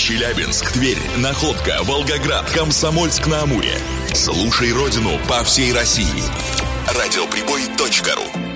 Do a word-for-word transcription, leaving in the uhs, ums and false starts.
Челябинск, Тверь, Находка, Волгоград, Комсомольск-на-Амуре. Слушай родину по всей России. радиоприбой точка ру